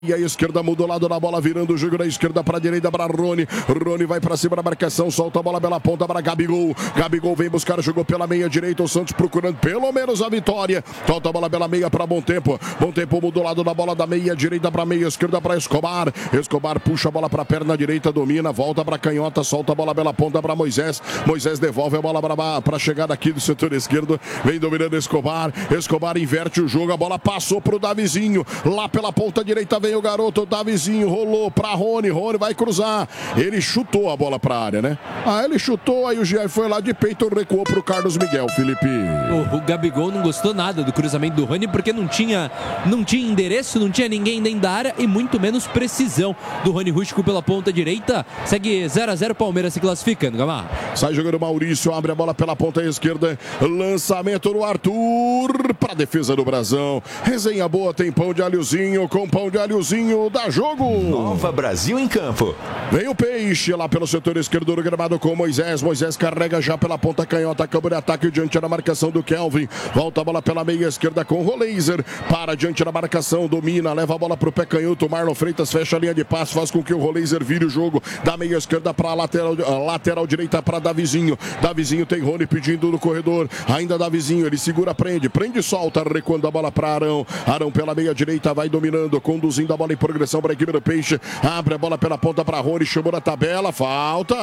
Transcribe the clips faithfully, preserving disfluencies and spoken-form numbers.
E a esquerda mudou lado na bola, virando o jogo da esquerda para a direita para Rony. Rony vai para cima da marcação, solta a bola pela ponta para Gabigol. Gabigol vem buscar, jogou pela meia direita. O Santos procurando pelo menos a vitória. Solta a bola pela meia para Bom Tempo. Bom Tempo mudou lado na bola da meia direita para meia esquerda para Escobar. Escobar puxa a bola para a perna direita, domina, volta para canhota, solta a bola pela ponta para Moisés. Moisés devolve a bola para a chegada aqui do setor esquerdo. Vem dominando Escobar. Escobar inverte o jogo, a bola passou para o Davizinho. Lá pela ponta direita vem o garoto, o Davizinho rolou para Rony, Rony vai cruzar, ele chutou a bola para a área, né? Ah, ele chutou, aí o Giai foi lá de peito, recuou para o Carlos Miguel, Felipe. O, o Gabigol não gostou nada do cruzamento do Rony, porque não tinha, não tinha endereço, não tinha ninguém dentro da área e muito menos precisão do Rony Rústico pela ponta direita. Segue zero a zero, Palmeiras se classificando, Gamarra. Sai jogando Maurício, abre a bola pela ponta esquerda, lançamento do Arthur para a defesa do Brasão. Resenha boa, tem pão de alhozinho, com pão de alhozinho da jogo. Nova Brasil em campo. Vem o Peixe lá pelo setor esquerdo do gramado com Moisés. Moisés carrega já pela ponta canhota, campo de ataque diante da marcação do Kelvin. Volta a bola pela meia esquerda com o Roleiser. Para diante da marcação, domina, leva a bola para o pé canhoto. Marlon Freitas fecha a linha de passe, faz com que o Roleiser vire o jogo da meia esquerda para a lateral, a lateral direita para Davizinho. Davizinho tem Rony pedindo no corredor. Ainda Davizinho, ele segura, prende, prende e solta, recuando a bola para Arão. Arão pela meia direita vai dominando, conduzindo a bola em progressão para a equipe do Peixe. Abre a bola pela ponta para Rony, chamou na tabela, falta.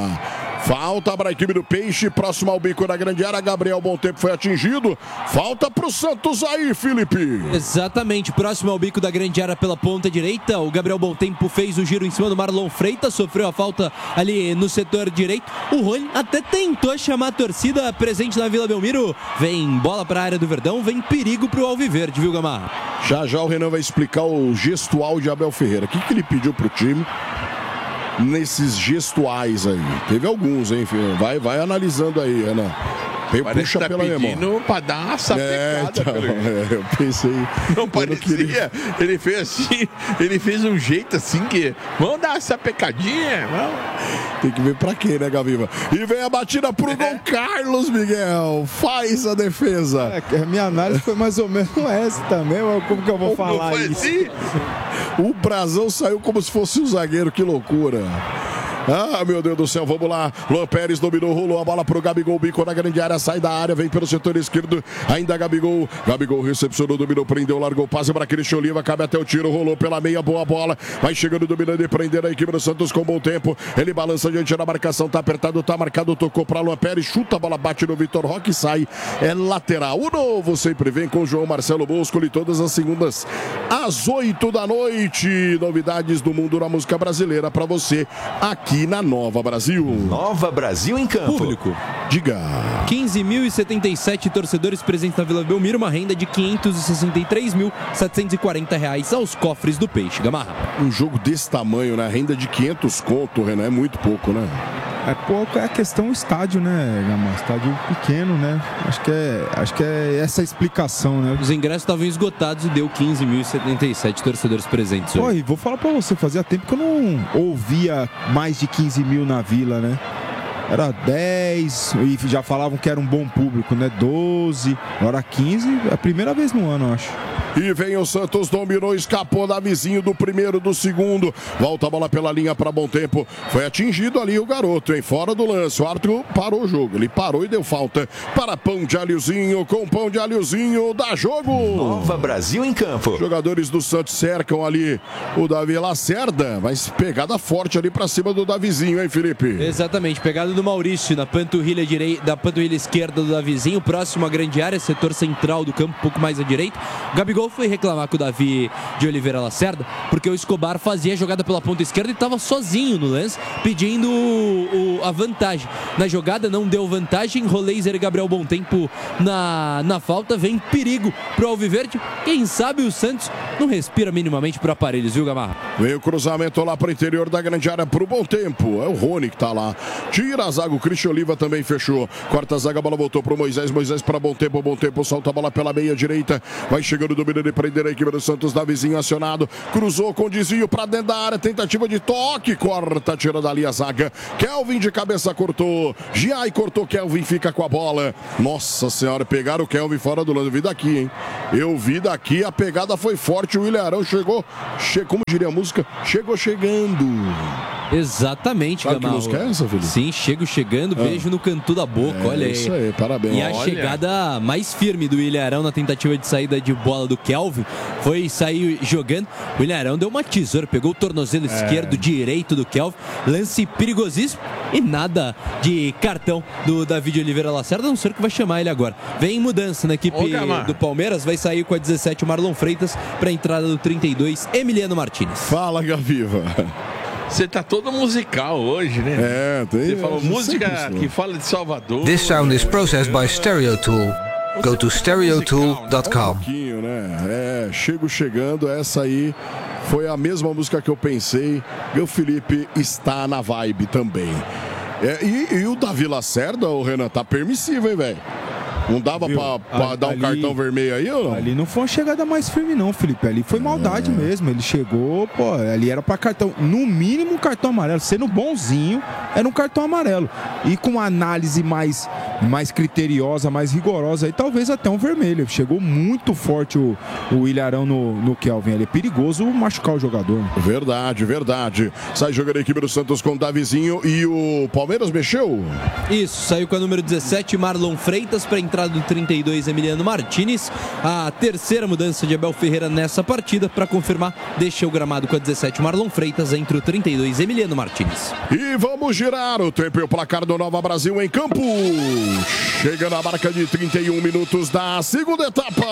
Falta para a equipe do Peixe, próximo ao bico da grande área. Gabriel Bom Tempo foi atingido. Falta para o Santos aí, Felipe. Exatamente, próximo ao bico da grande área pela ponta direita. O Gabriel Bom Tempo fez o giro em cima do Marlon Freitas, sofreu a falta ali no setor direito. O Rony até tentou chamar a torcida presente na Vila Belmiro. Vem bola para a área do Verdão, vem perigo para o Alviverde, viu, Gamarra? Já já o Renan vai explicar o gestual de Abel Ferreira. O que, que ele pediu pro time nesses gestuais aí? Teve alguns, hein, filho? Vai, vai analisando aí, Renan. Eu puxa tá pela memória. Pra dar uma sapecada. É, então, é, eu pensei. Não parecia. Queria... Ele fez assim, ele fez um jeito assim que. Vamos dar uma sapecadinha. Vamos. Tem que ver pra quê, né, Gaviva? E vem a batida pro é. gol, Carlos Miguel. Faz a defesa. É, a minha análise foi mais ou menos essa também. Como que eu vou como falar isso? Assim? O Brasão saiu como se fosse um zagueiro, que loucura. Ah, meu Deus do céu, vamos lá. Luan Pérez dominou, rolou a bola pro Gabigol, bico na grande área, sai da área, vem pelo setor esquerdo, ainda Gabigol. Gabigol recepcionou, dominou, prendeu, largou, passe para Cristian Oliva, cabe até o tiro, rolou pela meia, boa bola, vai chegando, dominando e prendendo a equipe do Santos com bom tempo. Ele balança diante da marcação, tá apertado, tá marcado, tocou para Luan Pérez, chuta a bola, bate no Vitor Roque e sai. É lateral. O novo sempre vem com o João Marcelo Boscoli, todas as segundas às oito da noite. Novidades do mundo da música brasileira para você aqui na Nova Brasil. Nova Brasil em campo. Público. Diga. quinze mil e setenta e sete torcedores presentes na Vila Belmiro, uma renda de quinhentos e sessenta e três mil setecentos e quarenta reais aos cofres do Peixe, Gamarra. Um jogo desse tamanho, né? Renda de quinhentos conto, Renan, é muito pouco, né? É pouco, é a questão estádio, né, Gamarra? Estádio pequeno, né? Acho que é, acho que é essa a explicação, né? Os ingressos estavam esgotados e deu quinze mil e setenta e sete torcedores presentes. Pô, e vou falar pra você, fazia tempo que eu não ouvia mais de quinze mil na Vila, né? Era dez, e já falavam que era um bom público, né? doze, agora quinze, é a primeira vez no ano, eu acho. E vem o Santos, dominou, escapou da vizinho do primeiro, do segundo. Volta a bola pela linha para Bom Tempo. Foi atingido ali o garoto, hein? Fora do lance. O Arthur parou o jogo. Ele parou e deu falta para Pão de Alhozinho. Com Pão de Alhozinho, dá jogo. Nova Brasil em campo. Jogadores do Santos cercam ali o Davi Lacerda. Mas pegada forte ali para cima do Davizinho, hein, Felipe? Exatamente. Pegada do Maurício na panturrilha direita, da panturrilha esquerda do Davizinho. Próximo à grande área, setor central do campo, um pouco mais à direita. O Gabigol foi reclamar com o Davi de Oliveira Lacerda, porque o Escobar fazia a jogada pela ponta esquerda e estava sozinho no lance, pedindo o, o, a vantagem. Na jogada não deu vantagem, Roleiser e Gabriel Bom Tempo na, na falta, vem perigo pro Alviverde. Quem sabe o Santos não respira minimamente pro aparelhos, viu, Gamarra? Veio o cruzamento lá pro interior da grande área pro Bom Tempo, é o Rony que tá lá. Tira a zaga, o Cristian Oliva também fechou. Corta a zaga, a bola voltou pro Moisés, Moisés para Bom Tempo, Bom Tempo solta a bola pela meia direita, vai chegando, dominando e prender a equipe do Santos, Davizinho acionado, cruzou com desvio para dentro da área, tentativa de toque, corta, tira dali a zaga, Kelvin de cabeça cortou, Giai cortou, Kelvin fica com a bola. Nossa senhora, pegaram o Kelvin fora do lance, eu vi daqui, hein? Eu vi daqui, a pegada foi forte. forte. O William Arão chegou, che... como diria a música, chegou chegando. Exatamente, Sabe que Gamal. música é essa, Felipe? Sim, chego chegando, Ah. beijo no canto da boca, É, olha aí. isso aí, parabéns. E a Olha. chegada mais firme do William Arão na tentativa de saída de bola do Kelvin foi sair jogando. O William Arão deu uma tesoura, pegou o tornozelo É. esquerdo, direito do Kelvin, lance perigosíssimo e nada de cartão do David Oliveira Lacerda, não sei o que vai chamar ele agora. Vem mudança na equipe Ô, Gamar. do Palmeiras, vai sair com a dezessete o Marlon Freitas para a entrada do trinta e dois Emiliano Martinez. Fala, Gaviva. Você tá todo musical hoje, né? É, tem. Você falou sempre música isso. que fala de Salvador. This sound is processed by Stereo Tool. Go to stereo tool dot Um com. pouquinho, né? É, chego chegando, essa aí foi a mesma música que eu pensei. E o Felipe está na vibe também. É, e, e o Davi Lacerda, o Renan, tá permissivo, hein, velho? Não dava Viu? pra, pra Ali- dar um cartão vermelho aí, ou não? Ali não foi uma chegada mais firme, não, Felipe. Ali foi maldade mesmo. Ele chegou, pô, ali era pra cartão. No mínimo, um cartão amarelo. Sendo bonzinho, era um cartão amarelo. E com uma análise mais, mais criteriosa, mais rigorosa, aí talvez até um vermelho. Chegou muito forte o, o Ilharão no, no Kelvin. Ele é perigoso machucar o jogador. Verdade, verdade. Sai jogando a equipe do Santos com o Davizinho e o Palmeiras mexeu? Isso, saiu com a número dezessete, Marlon Freitas, para a entrada do trinta e dois, Emiliano Martinez. A terceira mudança de Abel Ferreira nessa partida, para confirmar, deixa o gramado com a dezessete, Marlon Freitas, entre o trinta e dois, Emiliano Martinez. E vamos girar o tempo e o placar do Nova Brasil em campo. Chega na marca de trinta e um minutos da segunda etapa.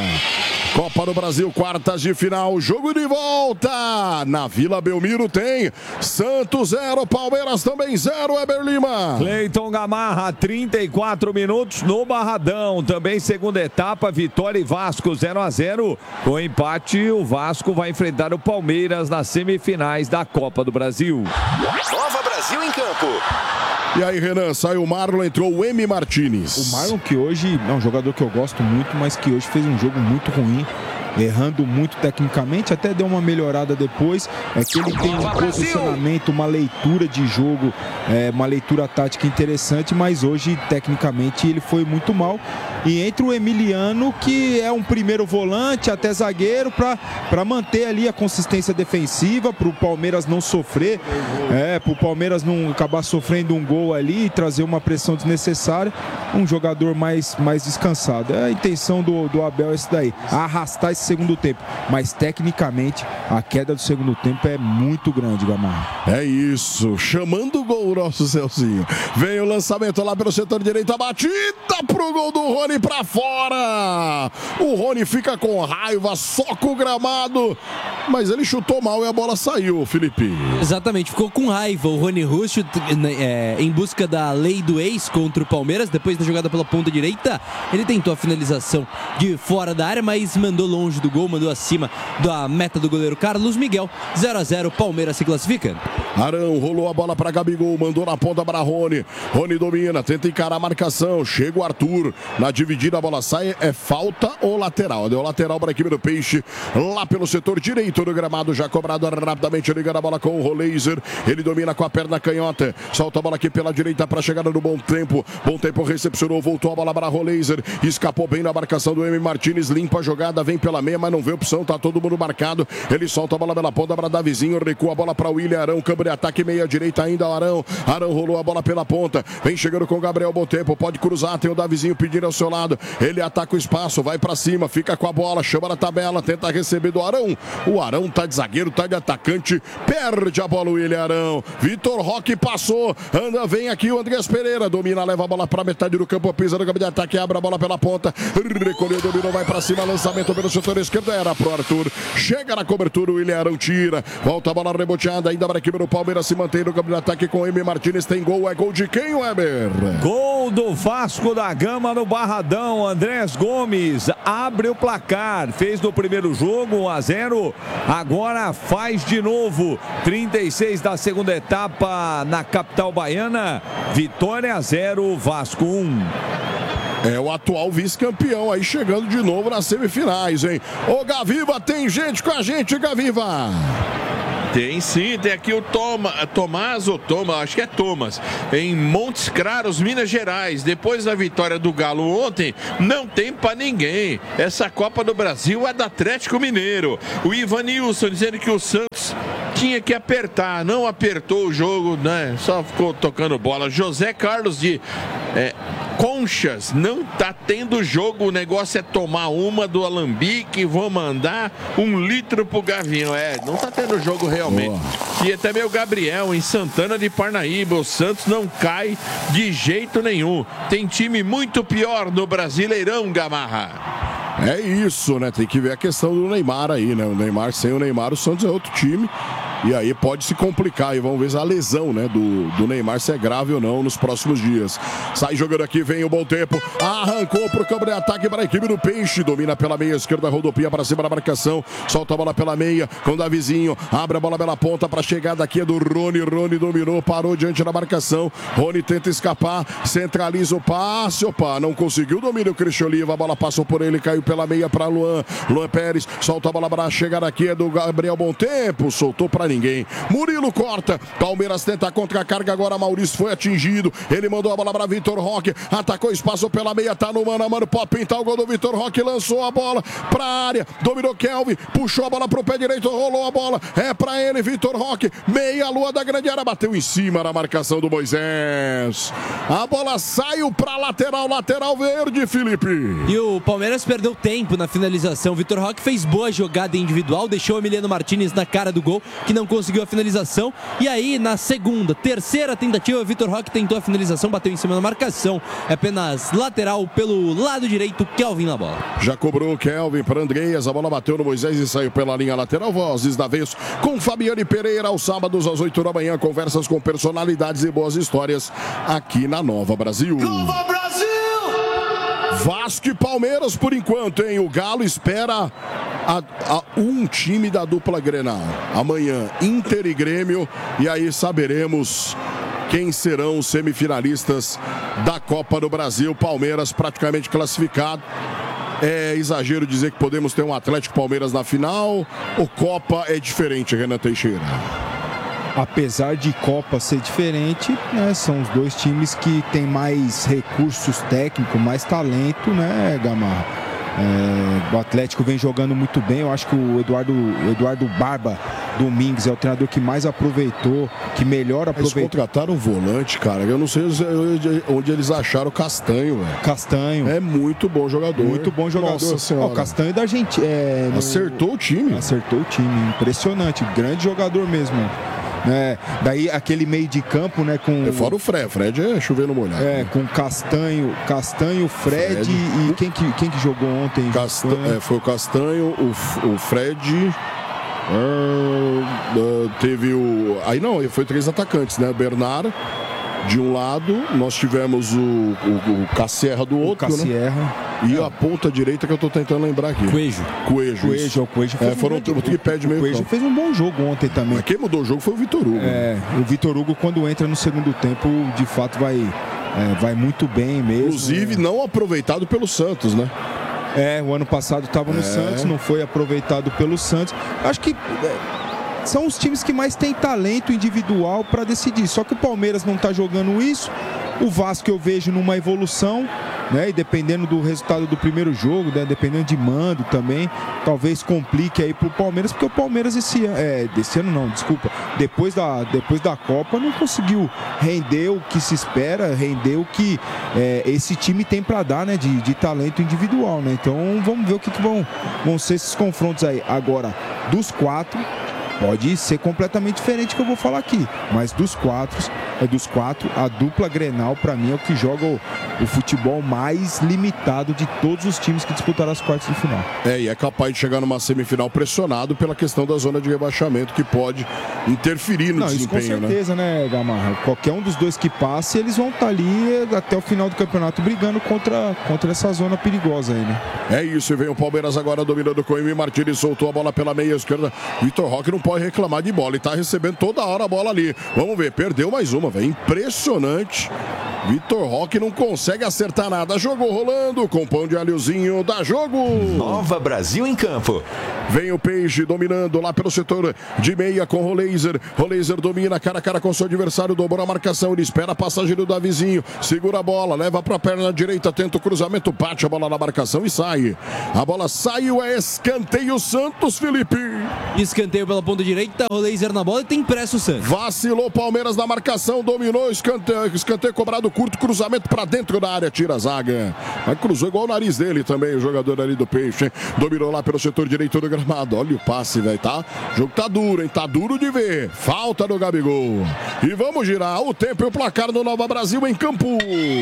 Copa do Brasil, quartas de final, jogo de volta. Na Vila Belmiro tem Santos zero, Palmeiras também zero, Eber Lima. Cleiton Gamarra, trinta e quatro minutos no Barradão. Também segunda etapa, Vitória e Vasco zero a zero. Com empate, o Vasco vai enfrentar o Palmeiras nas semifinais da Copa do Brasil. Nova Brasil em campo. E aí, Renan, saiu o Marlon, entrou o M. Martinez. O Marlon, que hoje é um jogador que eu gosto muito, mas que hoje fez um jogo muito ruim, errando muito tecnicamente, até deu uma melhorada depois. É que ele tem um posicionamento, uma leitura de jogo, é, uma leitura tática interessante, mas hoje, tecnicamente, ele foi muito mal. E entra o Emiliano, que é um primeiro volante, até zagueiro, para manter ali a consistência defensiva, para o Palmeiras não sofrer, é, para o Palmeiras não acabar sofrendo um gol ali e trazer uma pressão desnecessária. Um jogador mais, mais descansado. É a intenção do, do Abel é esse daí, arrastar esse segundo tempo. Mas tecnicamente a queda do segundo tempo é muito grande, Gamarra. É isso, chamando o gol, nosso Celcinho. Vem o lançamento lá pelo setor direito, a batida pro gol do Rony pra fora. O Rony fica com raiva, soca o gramado, mas ele chutou mal e a bola saiu, Felipe. Exatamente, ficou com raiva o Rony Russo é, em busca da lei do ex contra o Palmeiras. Depois da jogada pela ponta direita, ele tentou a finalização de fora da área, mas mandou longe do gol, mandou acima da meta do goleiro Carlos Miguel. Zero a zero, Palmeiras se classifica. Arão rolou a bola para Gabigol, mandou na ponta para Rony. Rony domina, tenta encarar a marcação. Chega o Arthur, na dividida a bola sai, é falta ou lateral? Deu lateral para a equipe do Peixe, lá pelo setor direito do gramado, já cobrado rapidamente, ligando a bola com o Roleiser. Ele domina com a perna canhota, solta a bola aqui pela direita para a chegada do Bom Tempo. Bom Tempo recepcionou, voltou a bola para Roleiser, escapou bem na marcação do M. Martinez, limpa a jogada, vem pela meia, mas não vê opção, tá todo mundo marcado. Ele solta a bola pela ponta para Davizinho, recua a bola para o William Arão, câmbio de ataque, meia direita ainda o Arão. Arão rolou a bola pela ponta, vem chegando com o Gabriel Bom Tempo, pode cruzar, tem o Davizinho pedindo ao seu lado, ele ataca o espaço, vai para cima, fica com a bola, chama na tabela, tenta receber do Arão. O Arão tá de zagueiro, tá de atacante, perde a bola o William Arão. Vitor Roque passou, anda, vem aqui o Andrés Pereira, domina, leva a bola para metade do campo, pisa no câmbio de ataque, abre a bola pela ponta, recolheu, dominou, vai para cima, lançamento pelo setor esquerdo, era pro Arthur, chega na cobertura, o William Arão tira, volta a bola reboteada, ainda para a equipe do Palmeiras se mantém no campo de ataque com o M. Martinez, tem gol, é gol de quem, Weber? Gol do Vasco da Gama no Barradão. Andrés Gomes abre o placar, fez no primeiro jogo um a zero, agora faz de novo. Trinta e seis da segunda etapa na capital baiana, Vitória zero, Vasco um. É o atual vice-campeão aí chegando de novo nas semifinais, hein? Ô Gaviva, tem gente com a gente, Gaviva! Tem sim, tem aqui o Toma, Tomás ou Toma, acho que é Thomas, em Montes Claros, Minas Gerais. Depois da vitória do Galo ontem, não tem pra ninguém. Essa Copa do Brasil é do Atlético Mineiro. O Ivanilson dizendo que o Santos tinha que apertar, não apertou o jogo, né? Só ficou tocando bola. José Carlos de é, Conchas, não tá tendo jogo, o negócio é tomar uma do Alambique, vou mandar um litro pro Gavinho. É, não tá tendo jogo realmente. Boa. E também o Gabriel em Santana de Parnaíba, o Santos não cai de jeito nenhum. Tem time muito pior no Brasileirão, Gamarra. É isso, né? Tem que ver a questão do Neymar aí, né? O Neymar, sem o Neymar, o Santos é outro time. E aí pode se complicar. E vamos ver a lesão, né? Do, do Neymar, se é grave ou não nos próximos dias. Sai jogando aqui, vem o bom tempo. Arrancou pro campo de ataque para a equipe do Peixe. Domina pela meia esquerda, rodopia para cima da marcação. Solta a bola pela meia com o Davizinho. Abre a bola pela ponta para a chegada aqui é do Rony. Rony dominou, parou diante da marcação. Rony tenta escapar, centraliza o passe. Opa, não conseguiu. Domina o Cristian Oliva. A bola passou por ele, caiu pela meia para Luan. Luan Pérez solta a bola para a chegada aqui é do Gabriel Bom Tempo. Soltou para ninguém. Murilo corta. Palmeiras tenta contra a carga agora. Maurício foi atingido. Ele mandou a bola para Vitor Roque. Atacou espaço pela meia. Tá no mano a mano. Pode pintar o gol do Vitor Roque. Lançou a bola para a área. Dominou Kelvin. Puxou a bola pro pé direito. Rolou a bola. É para ele, Vitor Roque. Meia lua da grande área. Bateu em cima da marcação do Moisés. A bola saiu para lateral. Lateral verde, Felipe. E o Palmeiras perdeu tempo na finalização. Vitor Roque fez boa jogada individual. Deixou o Emiliano Martinez na cara do gol, que não conseguiu a finalização. E aí, na segunda, terceira tentativa, Vitor Roque tentou a finalização, bateu em cima da marcação. É apenas lateral pelo lado direito, Kelvin na bola. Já cobrou o Kelvin para Andreas. A bola bateu no Moisés e saiu pela linha lateral. Vozes da vez com Fabiane Pereira aos sábados às oito da manhã. Conversas com personalidades e boas histórias aqui na Nova Brasil. Nova Brasil! Vasco e Palmeiras por enquanto, hein? O Galo espera a, a um time da dupla Grenal. Amanhã, Inter e Grêmio. E aí saberemos quem serão os semifinalistas da Copa do Brasil. Palmeiras praticamente classificado. É exagero dizer que podemos ter um Atlético Palmeiras na final? Ou Copa é diferente, Renan Teixeira? Apesar de Copa ser diferente, né, são os dois times que têm mais recursos técnicos, mais talento, né, Gamarra? É, o Atlético vem jogando muito bem. Eu acho que o Eduardo, o Eduardo Barba Domingues é o treinador que mais aproveitou, que melhor aproveitou. Eles contrataram um volante, cara. Eu não sei onde eles acharam o Castanho, velho. Castanho. É muito bom jogador. Muito bom jogador. Nossa senhora. O Castanho da Argentina. É, no... Acertou o time. Acertou o time. Impressionante. Grande jogador mesmo. É, daí aquele meio de campo, né, com... É fora o Fred, Fred é chovendo molhado. É, com Castanho, Castanho, Fred, Fred. e quem que, quem que jogou ontem? Castan... É, foi o Castanho, o, o Fred, uh, uh, teve o... Aí não, foi três atacantes, né, Bernard de um lado, nós tivemos o, o, o Cassierra do outro, o Cassierra. Né? E é. a ponta direita que eu tô tentando lembrar aqui. Coelho. Coelho. Coelho, o Coelho fez é, foram um tudo que pede meio. O Coelho fez um bom jogo ontem também. Mas quem mudou o jogo foi o Vitor Hugo. É, né? O Vitor Hugo, quando entra no segundo tempo, de fato vai, é, vai muito bem mesmo. Inclusive, é. não aproveitado pelo Santos, né? É, o ano passado estava no é. Santos, não foi aproveitado pelo Santos. Acho que é, são os times que mais têm talento individual para decidir. Só que o Palmeiras não está jogando isso. O Vasco eu vejo numa evolução, né? E dependendo do resultado do primeiro jogo, né? Dependendo de mando também, talvez complique aí pro Palmeiras, porque o Palmeiras esse ano, é, desse ano não, desculpa, depois da, depois da Copa não conseguiu render o que se espera, render o que é, esse time tem para dar, né? De, de talento individual, né? Então vamos ver o que, que vão, vão ser esses confrontos aí. Agora, dos quatro, pode ser completamente diferente que eu vou falar aqui, mas dos quatro, é dos quatro, a dupla Grenal para mim é o que joga o, o futebol mais limitado de todos os times que disputaram as quartas de final. É, e é capaz de chegar numa semifinal pressionado pela questão da zona de rebaixamento, que pode interferir no Não, desempenho, isso com certeza, né, né Gamarra? Qualquer um dos dois que passe, eles vão estar tá ali até o final do campeonato brigando contra, contra essa zona perigosa aí, né? É isso, e vem o Palmeiras agora dominando com o Emi Martins, soltou a bola pela meia esquerda. Vitor Roque não pode reclamar de bola, e tá recebendo toda hora a bola ali. Vamos ver, perdeu mais uma, velho. Impressionante. Vitor Roque não consegue acertar nada. Jogou rolando com pão de alhozinho. Dá jogo. Nova Brasil em campo. Vem o Peixe dominando lá pelo setor de meia com Roleiser. Roleiser domina cara a cara com seu adversário. Dobrou a marcação. Ele espera a passagem do Davizinho. Segura a bola. Leva para a perna direita. Tenta o cruzamento. Bate a bola na marcação e sai. A bola saiu. É escanteio Santos, Felipe. Escanteio pela ponta direita. Roleiser na bola e tem pressa o Santos. Vacilou Palmeiras na marcação. Dominou. Escanteio, escanteio cobrado curto. Cruzamento para dentro da área. Tira a zaga. Mas cruzou igual o nariz dele também. O jogador ali do Peixe. Hein? Dominou lá pelo setor direito do gramado. Olha o passe, velho. Tá? O jogo tá duro, hein? Tá duro de ver. Falta do Gabigol. E vamos girar o tempo e o placar no Nova Brasil em campo.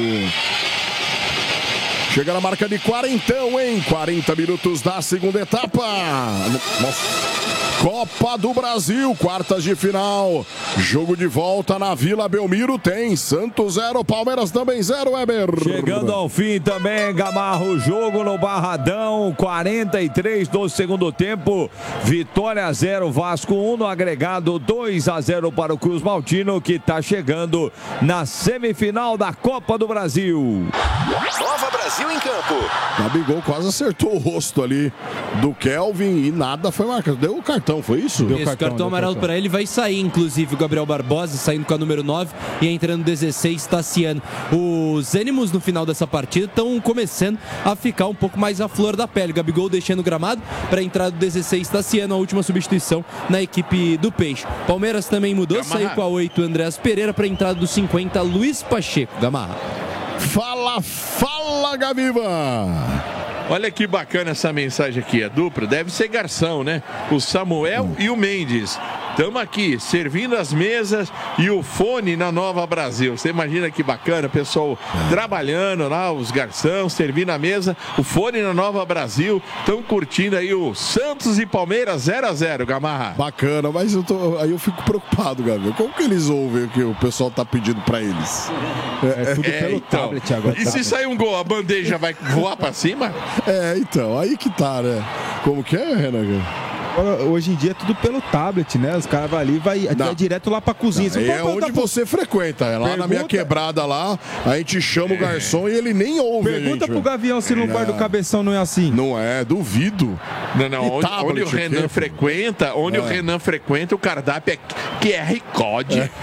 Chega na marca de quarentão, hein? quarenta minutos da segunda etapa. Nossa. Copa do Brasil, quartas de final. Jogo de volta na Vila Belmiro. Tem Santos zero, Palmeiras também zero, Weber. Chegando ao fim também, Gamarro, jogo no Barradão, quarenta e três do segundo tempo. Vitória zero, Vasco um no agregado, dois a zero para o Cruz Maltino, que está chegando na semifinal da Copa do Brasil. Nova Brasil em campo. Gabigol quase acertou o rosto ali do Kelvin e nada foi marcado. Deu o cartão, foi isso? Deu Esse cartão, cartão amarelo para ele vai sair, inclusive o Gabriel Barbosa saindo com a número nove e entrando dezesseis, Tassiano. Os ânimos no final dessa partida estão começando a ficar um pouco mais à flor da pele. Gabigol deixando o gramado para a entrada do dezesseis, Tassiano, a última substituição na equipe do Peixe. Palmeiras também mudou, Gamarra. Saiu com a oito, Andréas Pereira, para a entrada do cinquenta, Luiz Pacheco. Gamarra. Fala, fala, Gaviva! Olha que bacana essa mensagem aqui, a dupla. Deve ser garçom, né? O Samuel hum. e o Mendes. Estamos aqui, servindo as mesas e o fone na Nova Brasil. Você imagina que bacana, pessoal é. trabalhando lá, os garçons, servindo a mesa, o fone na Nova Brasil. Estão curtindo aí o Santos e Palmeiras zero a zero, Gamarra. Bacana, mas eu tô, aí eu fico preocupado, Gabriel. Como que eles ouvem o que o pessoal tá pedindo pra eles? É, é tudo é, pelo então. tablet agora. E se sair um gol, a bandeja vai voar pra cima? É, então, aí que tá, né? Como que é, Renan? Hoje em dia é tudo pelo tablet, né? Os caras vão ali e vai, vai direto lá pra cozinha. Não, é onde você frequenta. É lá Pergunta... na minha quebrada lá, a gente chama o garçom e ele nem ouve. Pergunta a gente, pro Gavião se no bar do Cabeção não é assim. Não é, duvido. Não, não, onde, onde o Renan que... frequenta, onde é. o Renan frequenta, o cardápio é Q R Code. É.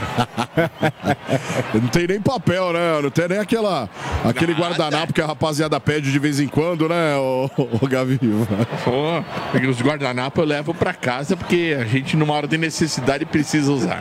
Não tem nem papel, né? Não tem nem aquela, aquele guardanapo que a rapaziada pede de vez em quando, né, o, o Gavião? Oh, os guardanapos eu levo pra casa porque a gente numa hora de necessidade precisa usar.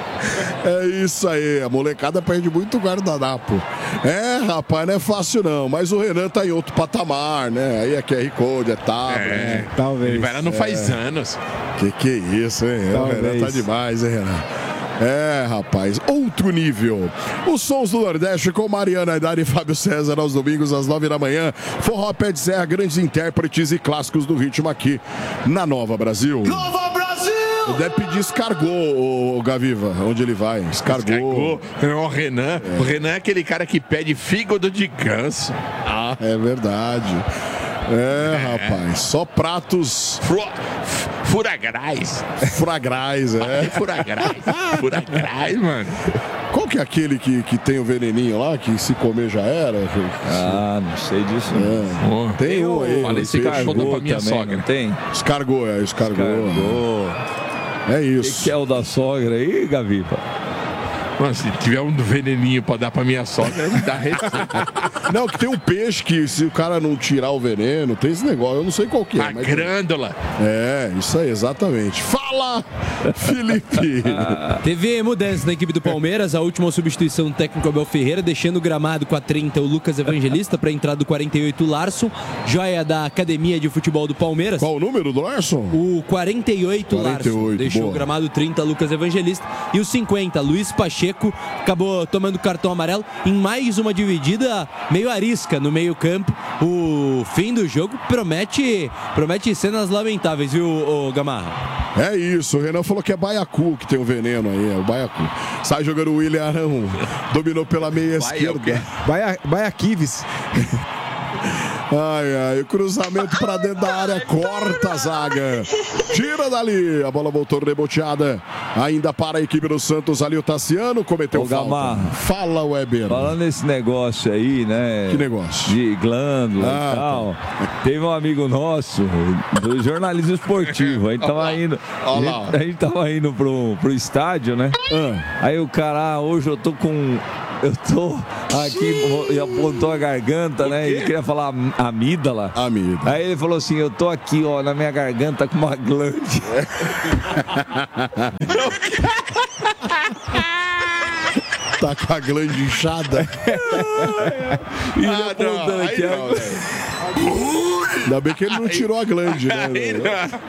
É isso aí, a molecada perde muito guardanapo. É, rapaz, não é fácil não, mas o Renan tá em outro patamar, né? Aí é Q R Code, é tablet. É, né? Talvez. Ele vai lá não é. faz anos. Que que é isso, hein? Talvez. O Renan tá demais, hein, Renan? É, rapaz, outro nível. Os sons do Nordeste com Mariana Aidar e Fábio César aos domingos às nove da manhã. Forró Pé de Serra, grandes intérpretes e clássicos do ritmo aqui na Nova Brasil. Nova Brasil! O Depp descargou o Gaviva, onde ele vai. Descargou. Descargou. O Renan, é. o Renan é aquele cara que pede fígado de ganso. Ah, é verdade. É, é. rapaz, só pratos... Fru... Furagrais. Furagrais, é. Furagrais. Furagrais, mano. Qual que é aquele que, que tem o veneninho lá, que se comer já era? Ah, não sei disso. É. Oh. Tem um aí. Falei, você escargou pra minha também, sogra. Não tem? Escargou, é, escargou. escargou. É isso. O que, que é o da sogra aí, Gaviva? Mano, se tiver um veneninho pra dar pra minha sogra, me dá receita. Não, que tem um peixe que se o cara não tirar o veneno, tem esse negócio, eu não sei qual que é. A mas... grândola. É, isso aí, exatamente. Fala, Felipe! Teve mudança na equipe do Palmeiras, a última substituição do técnico Abel Ferreira, deixando o gramado com a trinta o Lucas Evangelista, para a entrada do quarenta e oito, Larson, joia da Academia de Futebol do Palmeiras. Qual o número do Larson? O quarenta e oito, quarenta e oito Larson, deixou boa. o gramado trinta, Lucas Evangelista, e o cinquenta, Luiz Pacheco, acabou tomando cartão amarelo em mais uma dividida meio arisca no meio campo. O fim do jogo promete, promete cenas lamentáveis, viu, o Gamarra? É isso, o Renan falou que é Baiacu que tem o veneno aí, é o Baiacu. Sai jogando o William Arão, dominou pela meia esquerda. Baia, Baiaquives. Ai, ai, o cruzamento pra dentro da área, corta a zaga. Tira dali, a bola voltou reboteada. Ainda para a equipe do Santos ali, o Tassiano cometeu Ô, falta. Gamarra, Fala, Weber. falando nesse negócio aí, né? Que negócio? De glândula Ah, e tal. Teve um amigo nosso do jornalismo esportivo. A gente tava indo. A Olha gente, lá. a gente tava indo pro, pro estádio, né? Ah. Aí o cara, ah, hoje eu tô com. Eu tô aqui, e apontou a garganta, né? Ele queria falar am- amígdala. Amígdala. Aí ele falou assim: eu tô aqui, ó, na minha garganta com uma glande. Tá com a glande inchada. E ele Ah, apontando não, aqui, aí ó. não, velho. Ainda bem que ele não tirou a glande, né? Aí não.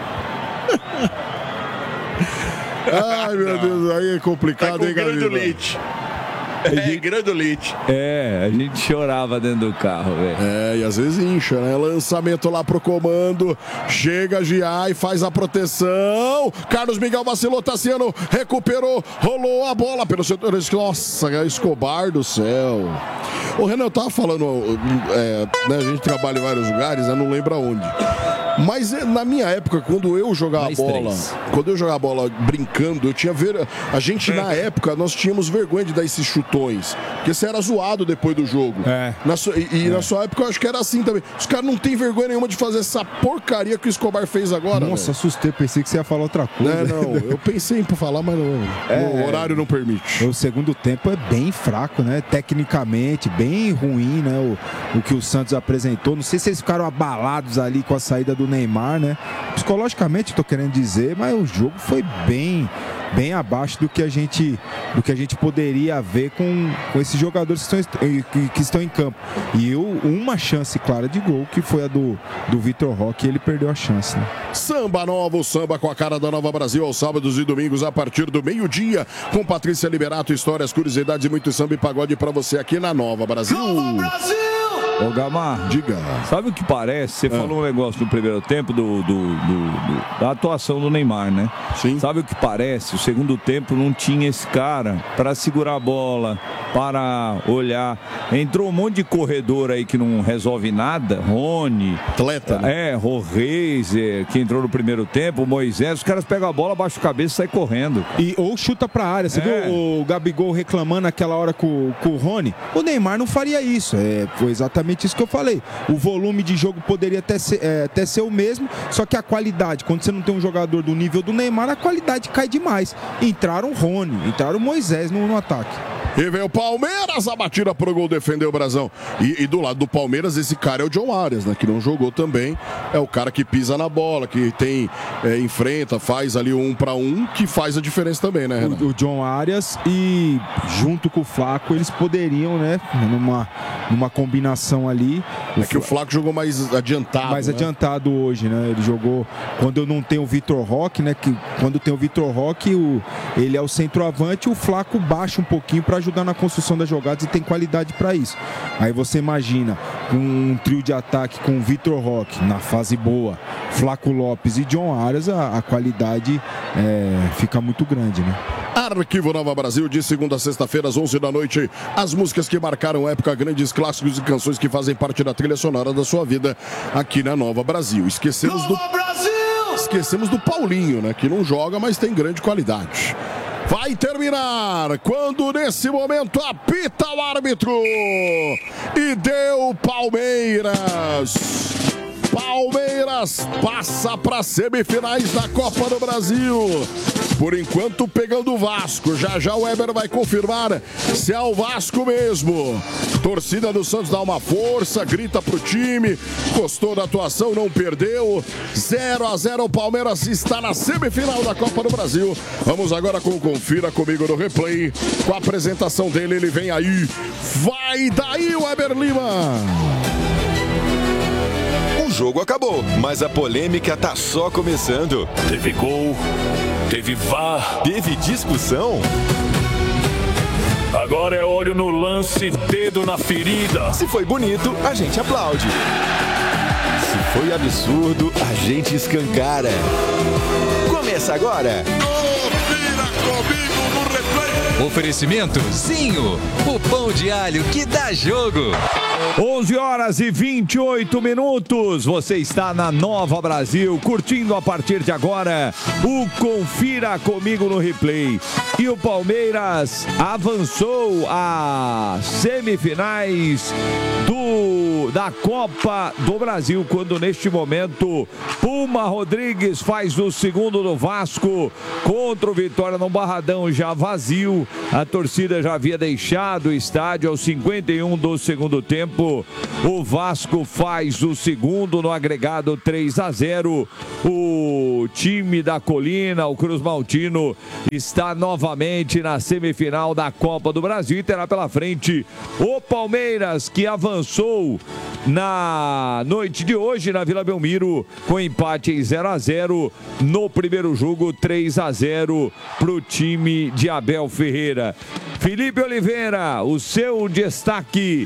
Ai, meu Deus, aí é Tá complicado, com hein, Gabriel? granulite. É, granulite. É, a gente chorava dentro do carro, velho. É, e às vezes incha, né? Lançamento lá pro comando. Chega Gia e faz a proteção. Carlos Miguel vacilou, Tassiano recuperou, rolou a bola pelo setor. Nossa, Escobar do céu. O Renan, eu tava falando, é, né, a gente trabalha em vários lugares, né, não lembro aonde. Mas é, na minha época, quando eu jogava Mais bola, três. quando eu jogava bola brincando, eu tinha ver. A gente, na época, nós tínhamos vergonha de dar esses chutões. Porque você era zoado depois do jogo. É. Na sua- e e na sua época eu acho que era assim também. Os caras não têm vergonha nenhuma de fazer essa porcaria que o Escobar fez agora. Nossa, velho. assustei, pensei que você ia falar outra coisa. É, não, eu pensei em falar, mas não, É. o horário não permite. O segundo tempo é bem fraco, né? Tecnicamente, bem ruim, né? O, o que o Santos apresentou. Não sei se eles ficaram abalados ali com a saída do Neymar, né? Psicologicamente, tô querendo dizer, mas o jogo foi bem, bem abaixo do que a gente, do que a gente poderia ver com, com esses jogadores que estão, que, que estão em campo. E eu, uma chance clara de gol, que foi a do, do Vitor Roque, e ele perdeu a chance, né? Samba Nova, o samba com a cara da Nova Brasil aos sábados e domingos a partir do meio-dia, com Patrícia Liberato, histórias, curiosidades e muito samba e pagode pra você aqui na Nova Brasil. Ô, Gamarra, Diga. sabe o que parece? Você falou um negócio no primeiro tempo do, do- do- do- da atuação do Neymar, né? Sim. Sabe o que parece? O segundo tempo não tinha esse cara para segurar a bola, para olhar. Entrou um monte de corredor aí que não resolve nada. Rony. Atleta, né? É, Roreiser, que entrou no primeiro tempo, Moisés. Os caras pegam a bola, baixam a cabeça e saem correndo. E, ou chuta pra área. Você É. viu o Gabigol reclamando naquela hora com, com o Rony? O Neymar não faria isso. É, foi exatamente isso que eu falei. O volume de jogo poderia até ser, é, até ser o mesmo, só que a qualidade, quando você não tem um jogador do nível do Neymar, a qualidade cai demais. Entraram o Rony, entraram o Moisés no, no ataque. E veio o Palmeiras, a batida pro gol, defendeu o Brasão. E, e do lado do Palmeiras, esse cara é o John Arias, né? Que não jogou também. É o cara que pisa na bola, que tem, é, enfrenta, faz ali um para um, que faz a diferença também, né, Renan? O, o John Arias e junto com o Flaco, eles poderiam, né? Numa, numa combinação ali. É que o Flaco jogou mais adiantado. mais né? adiantado hoje, né? Ele jogou quando eu não tenho o Vitor Roque, né? Que quando tem o Vitor Roque, o, ele é o centroavante, o Flaco baixa um pouquinho para ajudar na construção das jogadas e tem qualidade para isso. Aí você imagina um trio de ataque com o Vitor Roque na fase boa, Flaco Lopes e John Arias, a, a qualidade é, fica muito grande, né? Arquivo Nova Brasil, de segunda a sexta-feira, às onze da noite. As músicas que marcaram a época, grandes clássicos e canções que fazem parte da trilha sonora da sua vida aqui na Nova Brasil. Esquecemos do... Esquecemos do Paulinho, né? Que não joga, mas tem grande qualidade. Vai terminar quando nesse momento apita o árbitro e deu Palmeiras. Palmeiras passa para semifinais da Copa do Brasil. Por enquanto pegando o Vasco. Já já o Weber vai confirmar se é o Vasco mesmo. Torcida do Santos dá uma força, grita pro time. Gostou da atuação, não perdeu. zero a zero o Palmeiras está na semifinal da Copa do Brasil. Vamos agora com o Confira Comigo no Replay. Com a apresentação dele, ele vem aí. Vai daí, Weber Lima. O jogo acabou, mas a polêmica tá só começando. Teve gol, teve V A R. Teve discussão? Agora é olho no lance, dedo na ferida. Se foi bonito, a gente aplaude. Se foi absurdo, a gente escancara. Começa agora. Confira Comigo no Replay. Oferecimento Zinho, o pão de alho que dá jogo. onze horas e vinte e oito minutos. Você está na Nova Brasil, curtindo a partir de agora o Confira Comigo no Replay. E o Palmeiras avançou às semifinais do, da Copa do Brasil, quando neste momento Puma Rodrigues faz o segundo do Vasco contra o Vitória no Barradão, já vazio. A torcida já havia deixado o estádio aos cinquenta e um do segundo tempo. O Vasco faz o segundo no agregado três a zero. O time da Colina, o Cruz Maltino, está novamente na semifinal da Copa do Brasil e terá pela frente o Palmeiras, que avançou na noite de hoje na Vila Belmiro com empate em zero a zero. No primeiro jogo, três a zero para o time de Abel Ferreira. Felipe Oliveira, o seu destaque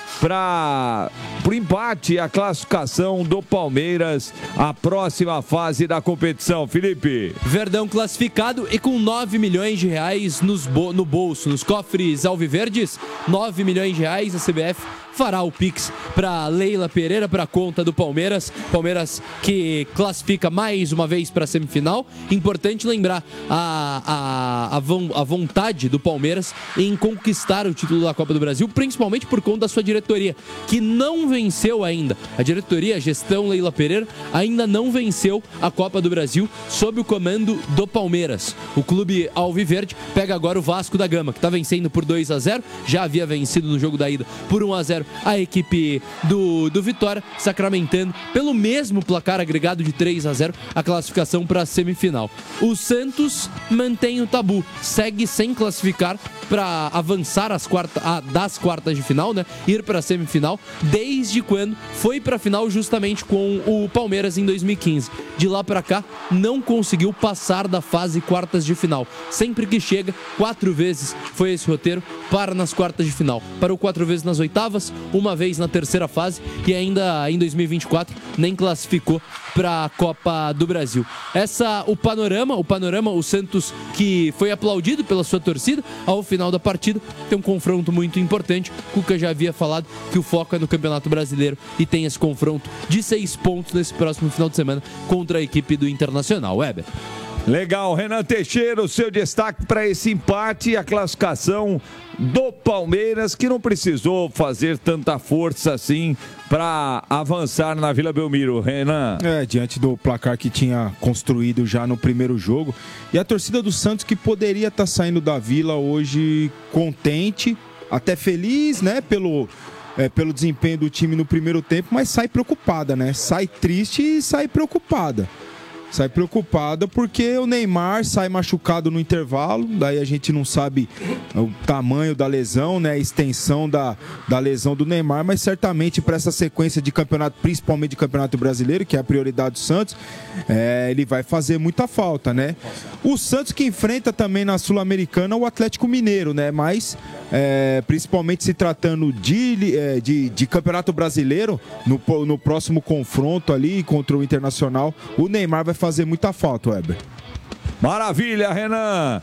para o empate e a classificação do Palmeiras à próxima fase da competição. Felipe. Verdão classificado e com nove milhões de reais nos bo- no bolso, nos cofres alviverdes, nove milhões de reais. A C B F fará o Pix para Leila Pereira, para a conta do Palmeiras. Palmeiras que classifica mais uma vez para a semifinal. Importante lembrar a, a, a, von, a vontade do Palmeiras em conquistar o título da Copa do Brasil, principalmente por conta da sua diretoria, que não venceu ainda. A diretoria, a gestão Leila Pereira, ainda não venceu a Copa do Brasil sob o comando do Palmeiras. O clube alviverde pega agora o Vasco da Gama, que está vencendo por dois a zero, já havia vencido no jogo da ida por um a zero a equipe do, do Vitória, sacramentando pelo mesmo placar agregado de três a zero a classificação para a semifinal. O Santos mantém o tabu, segue sem classificar para avançar as quarta, a, das quartas de final, né? Ir para a semifinal, desde quando foi para a final justamente com o Palmeiras em dois mil e quinze. De lá para cá, não conseguiu passar da fase quartas de final. Sempre que chega, quatro vezes foi esse roteiro, para nas quartas de final. Parou quatro vezes nas oitavas, uma vez na terceira fase e ainda em dois mil e vinte e quatro nem classificou para a Copa do Brasil. Essa, o panorama, o panorama, o Santos que foi aplaudido pela sua torcida ao final da partida, tem um confronto muito importante. O Cuca já havia falado que o foco é no Campeonato Brasileiro e tem esse confronto de seis pontos nesse próximo final de semana contra a equipe do Internacional. Weber. Legal, Renan Teixeira, o seu destaque para esse empate e a classificação do Palmeiras, que não precisou fazer tanta força assim para avançar na Vila Belmiro. Renan. É, diante do placar que tinha construído já no primeiro jogo. E a torcida do Santos, que poderia estar tá saindo da Vila hoje contente, até feliz, né, pelo... É, pelo desempenho do time no primeiro tempo, mas sai preocupada, né? Sai triste e sai preocupada. Sai preocupada porque o Neymar sai machucado no intervalo, daí a gente não sabe o tamanho da lesão, né? A extensão da, da lesão do Neymar, mas certamente para essa sequência de campeonato, principalmente de campeonato brasileiro, que é a prioridade do Santos, é, ele vai fazer muita falta, né? O Santos que enfrenta também na Sul-Americana o Atlético Mineiro, né? Mas é, principalmente se tratando de, é, de, de campeonato brasileiro, no, no próximo confronto ali contra o Internacional, o Neymar vai fazer muita falta, Weber. Maravilha, Renan.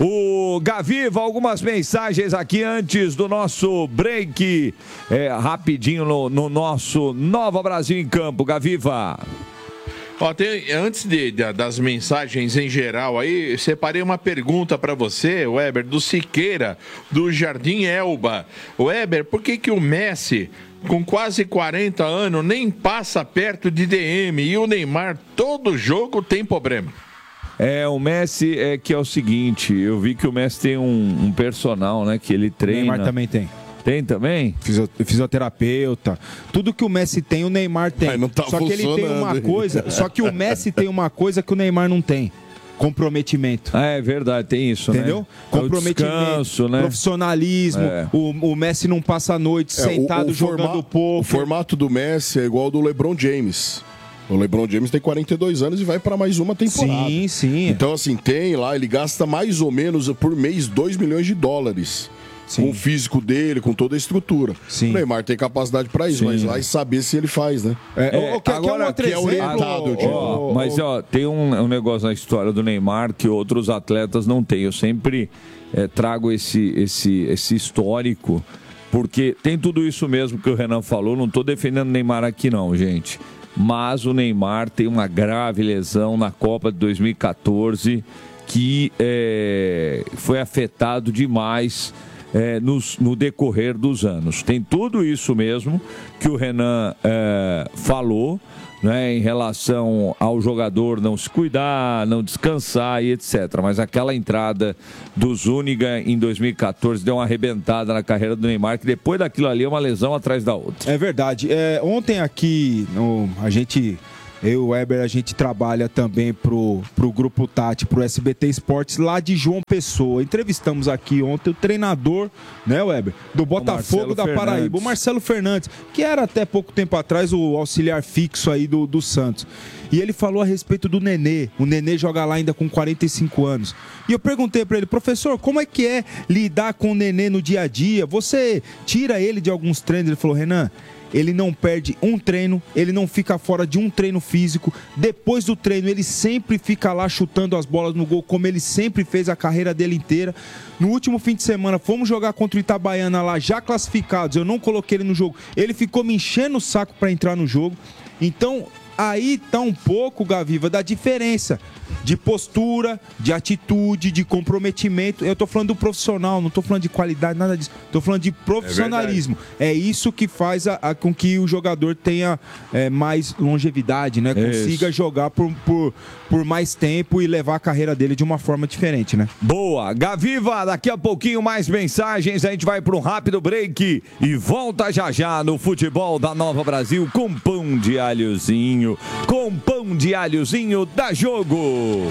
O Gaviva, algumas mensagens aqui antes do nosso break, é, rapidinho no, no nosso Nova Brasil em Campo. Gaviva. Ó, tem, antes de, de, das mensagens em geral aí, separei uma pergunta para você, Weber, do Siqueira, do Jardim Elba. Weber, por que que o Messi, com quase quarenta anos, nem passa perto de D M e o Neymar, todo jogo tem problema? É, o Messi é que é o seguinte, eu vi que o Messi tem um, um personal, né, que ele treina. O Neymar também tem. Tem também? Fisio, fisioterapeuta. Tudo que o Messi tem, o Neymar tem. Ai, não tá só que ele tem uma coisa, só que o Messi tem uma coisa que o Neymar não tem. Comprometimento. Ah, é verdade, tem isso, entendeu? Né? Comprometimento, descanso, né? Profissionalismo. É. O, o Messi não passa a noite é, sentado o, o jogando forma, pouco. O formato do Messi é igual ao do LeBron James. O LeBron James tem quarenta e dois anos e vai para mais uma temporada. Sim, sim. Então, assim, tem lá, ele gasta mais ou menos por mês dois milhões de dólares. Sim. Com o físico dele, com toda a estrutura. Sim. O Neymar tem capacidade para isso, sim, mas vai saber se ele faz, né? É, é, que, agora, que é, um que é orientado, eu digo. Ó, mas, ó, tem um, um negócio na história do Neymar que outros atletas não têm. Eu sempre é, trago esse, esse, esse histórico Porque tem tudo isso mesmo que o Renan falou, não estou defendendo o Neymar aqui não, gente. Mas o Neymar tem uma grave lesão na Copa de dois mil e catorze que é, foi afetado demais é, nos, no decorrer dos anos. Tem tudo isso mesmo que o Renan é, falou, né, em relação ao jogador não se cuidar, não descansar e etcétera. Mas aquela entrada do Zúñiga em dois mil e catorze deu uma arrebentada na carreira do Neymar, que depois daquilo ali é uma lesão atrás da outra. É verdade. É, ontem aqui, no, a gente... Eu e o Weber, a gente trabalha também pro, pro Grupo Tati, pro S B T Esportes, lá de João Pessoa. Entrevistamos aqui ontem o treinador, né, Weber, do Botafogo da Paraíba, Fernandes. O Marcelo Fernandes, que era até pouco tempo atrás o auxiliar fixo aí do, do Santos. E ele falou a respeito do Nenê. O Nenê joga lá ainda com quarenta e cinco anos. E eu perguntei para ele, professor, como é que é lidar com o Nenê no dia a dia? Você tira ele de alguns treinos? Ele falou, Renan, ele não perde um treino, ele não fica fora de um treino físico. Depois do treino, ele sempre fica lá chutando as bolas no gol, como ele sempre fez a carreira dele inteira. No último fim de semana, fomos jogar contra o Itabaiana lá, já classificados. Eu não coloquei ele no jogo. Ele ficou me enchendo o saco para entrar no jogo. Então, aí tá um pouco, Gaviva, da diferença de postura, de atitude, de comprometimento. Eu tô falando do profissional, não tô falando de qualidade, nada disso. Tô falando de profissionalismo. É, é isso que faz a, a, com que o jogador tenha é, mais longevidade, né? Consiga isso. jogar por, por, por mais tempo e levar a carreira dele de uma forma diferente, né? Boa! Gaviva, daqui a pouquinho mais mensagens. A gente vai para um rápido break e volta já já no Futebol da Nova Brasil com pão de alhozinho. Com pão de alhozinho da Jogo.